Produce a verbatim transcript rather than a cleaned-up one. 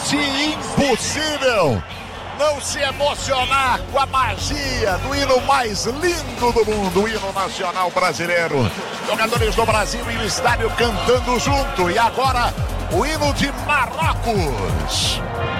Parece impossível não se emocionar com a magia do hino mais lindo do mundo, o hino nacional brasileiro. Jogadores do Brasil e o estádio cantando junto. E agora, o hino de Marrocos.